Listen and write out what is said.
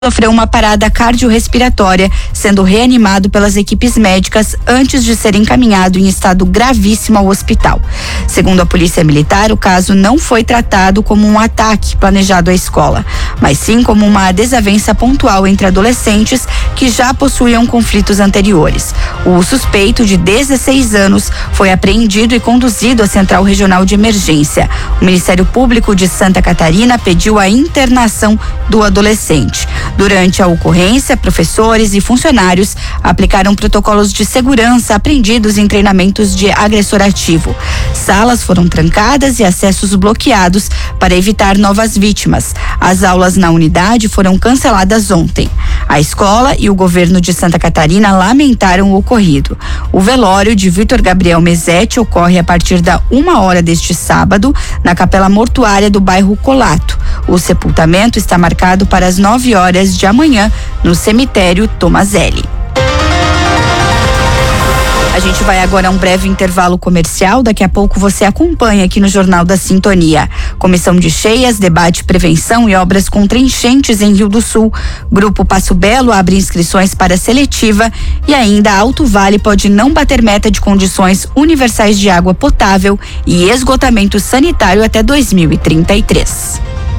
sofreu uma parada cardiorrespiratória, sendo reanimado pelas equipes médicas antes de ser encaminhado em estado gravíssimo ao hospital. Segundo a Polícia Militar, o caso não foi tratado como um ataque planejado à escola, mas sim como uma desavença pontual entre adolescentes que já possuíam conflitos anteriores. O suspeito, de 16 anos, foi apreendido e conduzido à Central Regional de Emergência. O Ministério Público de Santa Catarina pediu a internação do adolescente. Durante a ocorrência, professores e funcionários aplicaram protocolos de segurança aprendidos em treinamentos de agressor ativo. Salas foram trancadas e acessos bloqueados para evitar novas vítimas. As aulas na unidade foram canceladas ontem. A escola e o governo de Santa Catarina lamentaram o ocorrido. O velório de Vitor Gabriel Mesetti ocorre a partir da 1h deste sábado, na capela mortuária do bairro Colato. O sepultamento está marcado para as 9h de amanhã no cemitério Tomazelli. A gente vai agora a um breve intervalo comercial. Daqui a pouco você acompanha aqui no Jornal da Sintonia. Comissão de cheias, debate, prevenção e obras contra enchentes em Rio do Sul. Grupo Passo Belo abre inscrições para seletiva e ainda Alto Vale pode não bater meta de condições universais de água potável e esgotamento sanitário até 2033.